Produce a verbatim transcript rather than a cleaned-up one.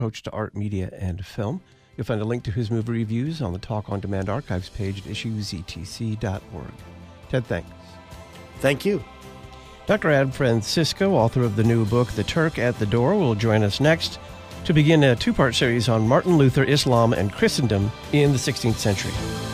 approach to art, media, and film. You'll find a link to his movie reviews on the Talk On Demand archives page at issues e t c dot org. Ted, thanks. Thank you. Doctor Ad Francisco, author of the new book, The Turk at the Door, will join us next to begin a two-part series on Martin Luther, Islam, and Christendom in the sixteenth century.